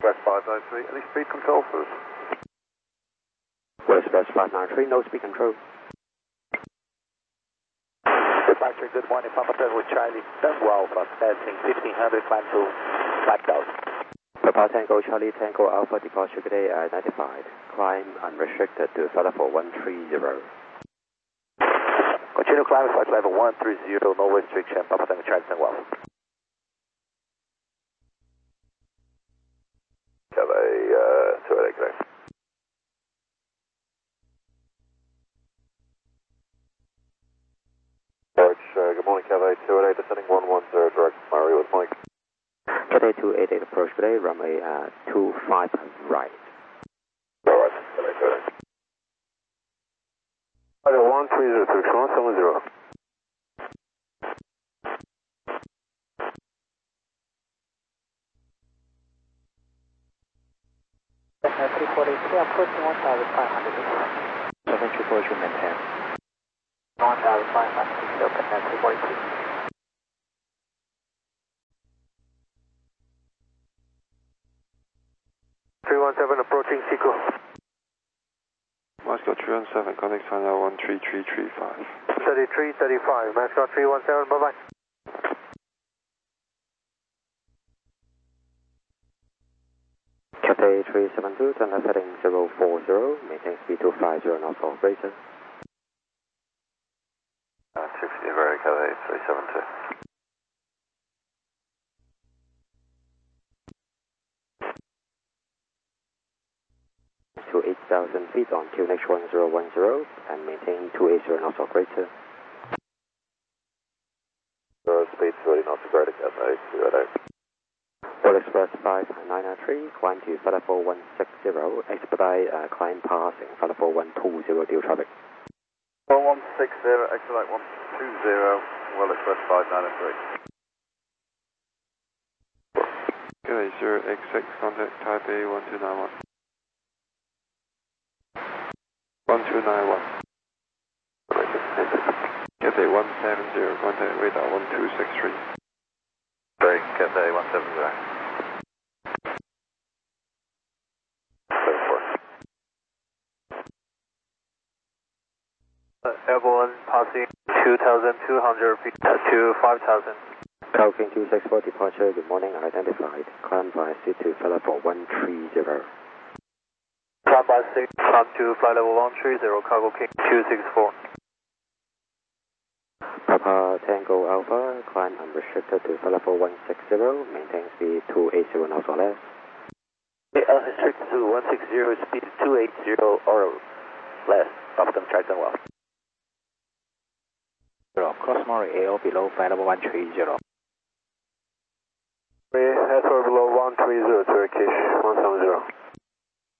West 593, any speed control for us? West 593, no speed control. Departure, good morning, Papa Tango Charlie, Tango Alpha, passing 1500, climb to 5000. Papa Tango Charlie Tango Alpha, departure today identified. Climb unrestricted to flight level 130. Continue climbing flight level 130, no restriction, Papa Tango Charlie Tango Alpha. Cathay 288, correct. Good morning, Cathay 288, descending 110, direct Murray with Mike. Cathay 288 approach today, runway 25 right. Alright, Cathay 288. 130, 343, approaching 1500. 724 should maintain. 1500, open at 343. Approaching Seco. Moscow 317, contact final 13335. 3335, Moscow 317, bye bye. Cathay 372, turn left heading 040, maintain speed 250 knots operator. 60, very Cathay 372. To 8,000 feet on QNH 1010 and maintain 280 knots operator. Speed 30 knots operator, Cathay 288. World Express 593, climb to flight level 160, expedite climb passing flight level 120 due traffic. 1160, expedite 120, World Express 593. Cathay 086, contact Taipei 1291. 1291. Cathay 170, contact radar 1263. Sorry, Cathay 170. 74. Airborne passing 2,200 feet to 5,000. Calking 264 departure, good morning, identified. Climb by seat to flight level 130. Climb by 6, climb to flight level 130, Cargo King 264. Papa Tango Alpha, climb unrestricted to flight level 160, maintain speed 280 knots or less. Unrestricted to 160, speed 280 or less. Papa Tango Charlie Tango Alpha. Cross Murray AO below flight level 130. Head for below 130, Turkish 170.